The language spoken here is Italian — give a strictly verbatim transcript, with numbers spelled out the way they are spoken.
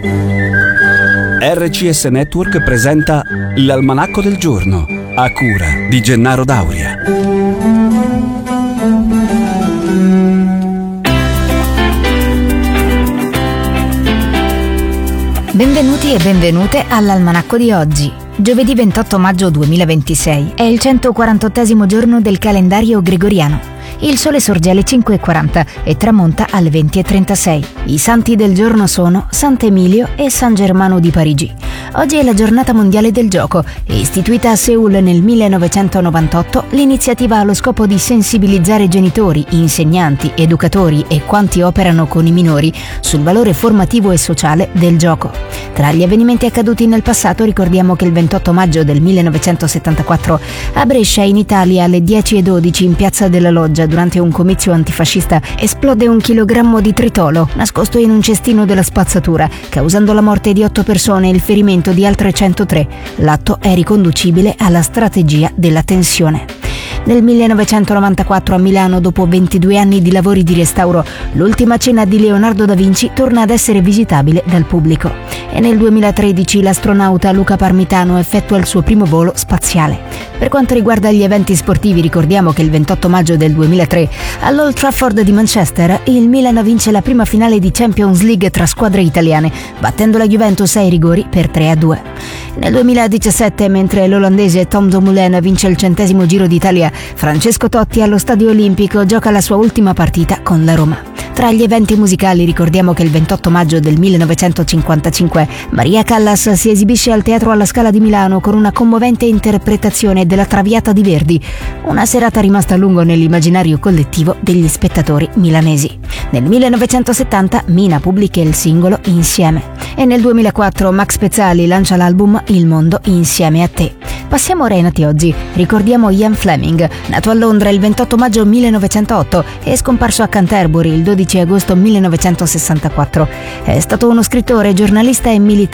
R C S Network presenta l'Almanacco del Giorno, a cura di Gennaro Dauria. Benvenuti e benvenute all'Almanacco di oggi. Giovedì ventotto maggio duemilaventisei è il centoquarantottesimo giorno del calendario gregoriano. Il sole sorge alle cinque e quaranta e tramonta alle venti e trentasei. I santi del giorno sono Sant'Emilio e San Germano di Parigi. Oggi è la giornata mondiale del gioco e istituita a Seul nel millenovecentonovantotto, l'iniziativa ha lo scopo di sensibilizzare genitori, insegnanti, educatori e quanti operano con i minori sul valore formativo e sociale del gioco. Tra gli avvenimenti accaduti nel passato ricordiamo che il ventotto maggio del millenovecentosettantaquattro a Brescia, in Italia, alle dieci e dodici in Piazza della Loggia, durante un comizio antifascista, esplode un chilogrammo di tritolo nascosto in un cestino della spazzatura, causando la morte di otto persone e il ferimento di altre centotré. L'atto è riconducibile alla strategia della tensione. Nel millenovecentonovantaquattro a Milano, dopo ventidue anni di lavori di restauro, l'Ultima cena di Leonardo da Vinci torna ad essere visitabile dal pubblico. E nel duemilatredici l'astronauta Luca Parmitano effettua il suo primo volo spaziale. Per quanto riguarda gli eventi sportivi, ricordiamo che il ventotto maggio del duemilatré all'Old Trafford di Manchester il Milan vince la prima finale di Champions League tra squadre italiane, battendo la Juventus ai rigori per tre a due. Nel duemiladiciassette, mentre l'olandese Tom Dumoulin vince il centesimo Giro d'Italia, Francesco Totti allo Stadio Olimpico gioca la sua ultima partita con la Roma. Tra gli eventi musicali ricordiamo che il ventotto maggio del millenovecentocinquantacinque Maria Callas si esibisce al Teatro alla Scala di Milano con una commovente interpretazione della Traviata di Verdi, una serata rimasta a lungo nell'immaginario collettivo degli spettatori milanesi. Nel millenovecentosettanta Mina pubblica il singolo Insieme e nel duemilaquattro Max Pezzali lancia l'album Il mondo insieme a te. Passiamo ora ai nati oggi. Ricordiamo Ian Fleming, nato a Londra il ventotto maggio millenovecentootto e scomparso a Canterbury il dodici agosto millenovecentosessantaquattro. È stato uno scrittore, giornalista e militare